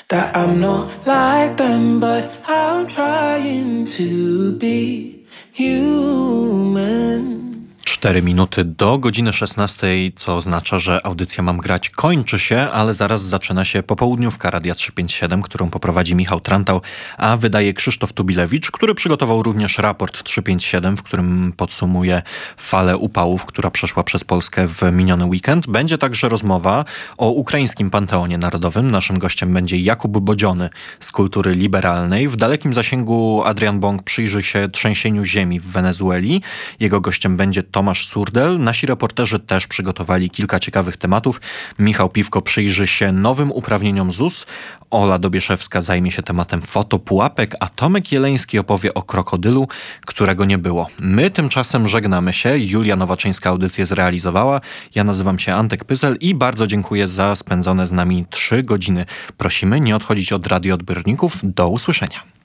that I'm not like them, but I'm trying to be human. 4 minuty do godziny 16, co oznacza, że audycja Mam grać kończy się, ale zaraz zaczyna się popołudniówka Radia 357, którą poprowadzi Michał Trantał, a wydaje Krzysztof Tubilewicz, który przygotował również raport 357, w którym podsumuje falę upałów, która przeszła przez Polskę w miniony weekend. Będzie także rozmowa o ukraińskim Panteonie Narodowym. Naszym gościem będzie Jakub Bodziony z Kultury Liberalnej. W dalekim zasięgu Adrian Bąk przyjrzy się trzęsieniu ziemi w Wenezueli. Jego gościem będzie Tomasz Surdel. Nasi reporterzy też przygotowali kilka ciekawych tematów. Michał Piwko przyjrzy się nowym uprawnieniom ZUS. Ola Dobieszewska zajmie się tematem fotopułapek, a Tomek Jeleński opowie o krokodylu, którego nie było. My tymczasem żegnamy się. Julia Nowaczyńska audycję zrealizowała. Ja nazywam się Antek Pyzel i bardzo dziękuję za spędzone z nami 3 godziny. Prosimy nie odchodzić od radioodbiorników. Do usłyszenia.